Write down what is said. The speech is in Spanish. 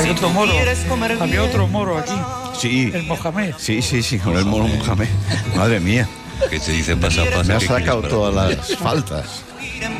Hay otro moro. Había otro moro aquí. Sí. El Mohamed. Sí, con el mono Mohamed. Madre mía. Que se dice pasa, Me ha ¿qué sacado quieres para todas comer? las faltas.